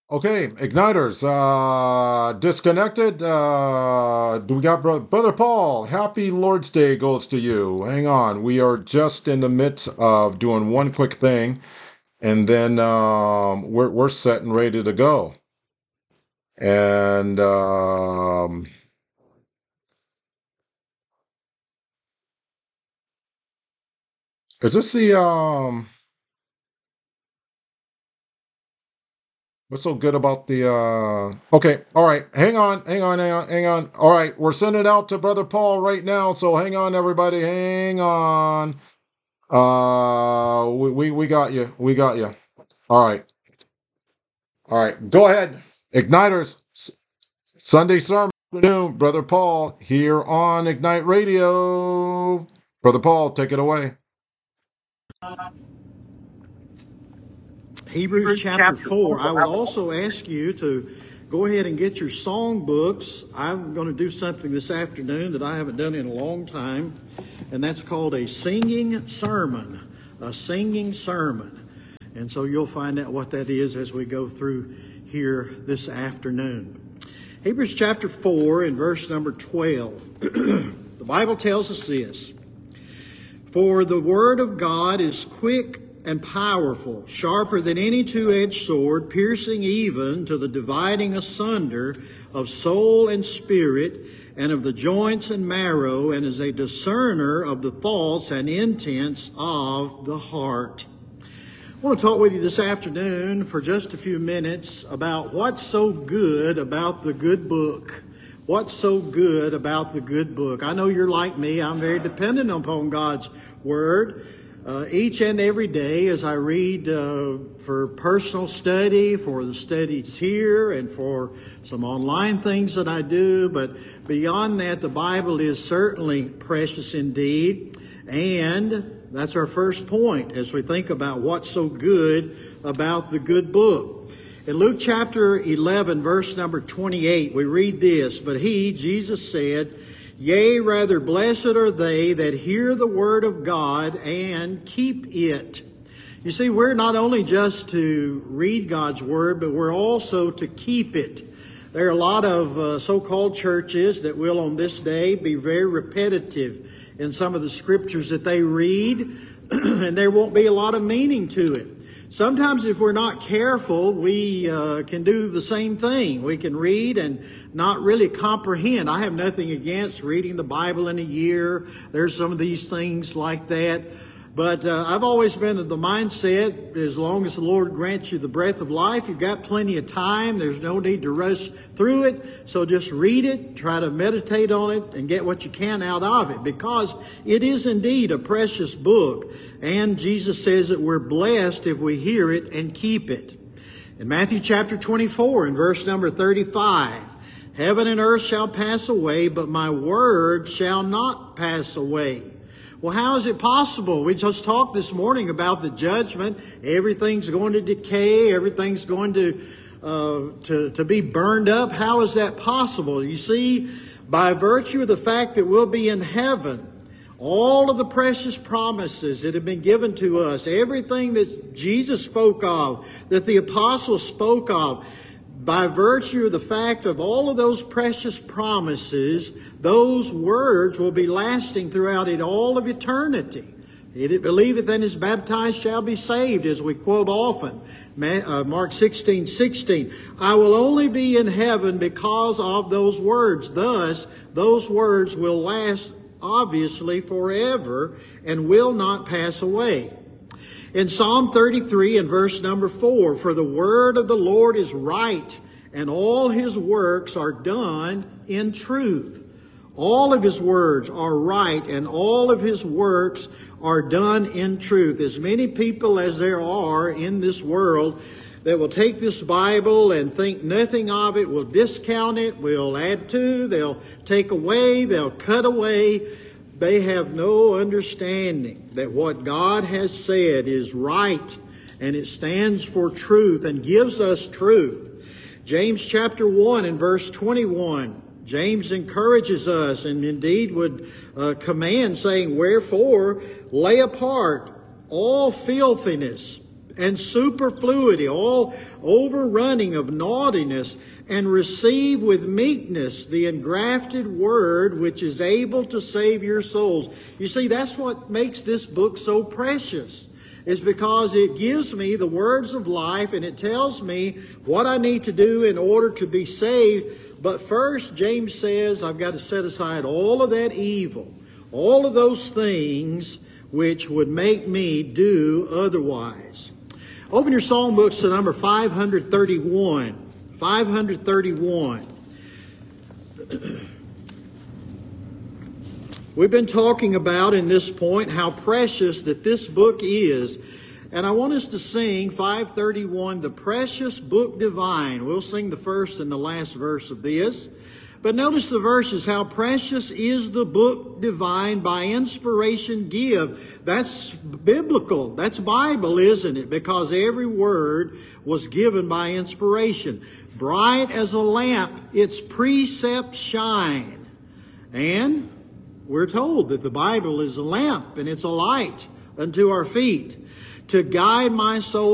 Okay, Igniters, disconnected. Do we got Brother Paul? Happy Lord's Day goes to you. Hang on. We are just in the midst of doing one quick thing, and then we're set and ready to go. And is this the what's so good about the okay, all right. Hang on. All right, we're sending it out to Brother Paul right now, so hang on everybody. Hang on. We got you. We got you. All right. All right. Go ahead. Igniters. Sunday sermon afternoon. Brother Paul here on Ignite Radio. Brother Paul, take it away. Hebrews chapter 4. I would also ask you to go ahead and get your song books. I'm going to do something this afternoon that I haven't done in a long time, and that's called a singing sermon. A singing sermon. And so you'll find out what that is as we go through here this afternoon. Hebrews chapter 4 and verse number 12. The Bible tells us this. For the word of God is quick and powerful, sharper than any two-edged sword, piercing even to the dividing asunder of soul and spirit, and of the joints and marrow, and is a discerner of the thoughts and intents of the heart. I want to talk with you this afternoon for just a few minutes about what's so good about the good book. What's so good about the good book? I know you're like me. I'm very dependent upon God's Word. Each and every day as I read for personal study, for the studies here, and for some online things that I do. But beyond that, the Bible is certainly precious indeed. And that's our first point as we think about what's so good about the good book. In Luke chapter 11, verse number 28, we read this, But he, Jesus, said, Yea, rather blessed are they that hear the word of God and keep it. You see, we're not only just to read God's word, but we're also to keep it. There are a lot of so-called churches that will on this day be very repetitive in some of the scriptures that they read, and there won't be a lot of meaning to it. Sometimes if we're not careful, we can do the same thing. We can read and not really comprehend. I have nothing against reading the Bible in a year. There's some of these things like that. But I've always been of the mindset, as long as the Lord grants you the breath of life, you've got plenty of time. There's no need to rush through it. So just read it, try to meditate on it, and get what you can out of it. Because it is indeed a precious book. And Jesus says that we're blessed if we hear it and keep it. In Matthew chapter 24, in verse number 35, Heaven and earth shall pass away, but my word shall not pass away. Well, how is it possible? We just talked this morning about the judgment. Everything's going to decay. Everything's going to be burned up. How is that possible? You see, by virtue of the fact that we'll be in heaven, all of the precious promises that have been given to us, everything that Jesus spoke of, that the apostles spoke of, by virtue of the fact of all of those precious promises, those words will be lasting throughout all of eternity. He that believeth and is baptized shall be saved, as we quote often. Mark 16:16. I will only be in heaven because of those words. Thus, those words will last obviously forever and will not pass away. In Psalm 33 and verse number 4, For the word of the Lord is right, and all his works are done in truth. All of his words are right, and all of his works are done in truth. As many people as there are in this world that will take this Bible and think nothing of it, will discount it, will add to, they'll take away, they'll cut away. They have no understanding that what God has said is right, and it stands for truth and gives us truth. James chapter 1 and verse 21, James encourages us and indeed would command, saying, Wherefore lay apart all filthiness and superfluity, all overrunning of naughtiness, and receive with meekness the engrafted word which is able to save your souls. You see, that's what makes this book so precious, is because it gives me the words of life and it tells me what I need to do in order to be saved. But first, James says, I've got to set aside all of that evil, all of those things which would make me do otherwise. Open your songbooks to number 531. 531. We've been talking about in this point how precious that this book is. And I want us to sing 531, the precious book divine. We'll sing the first and the last verse of this. But notice the verses, how precious is the book divine by inspiration give. That's biblical. That's Bible, isn't it? Because every word was given by inspiration. Bright as a lamp, its precepts shine. And we're told that the Bible is a lamp and it's a light unto our feet, to guide my soul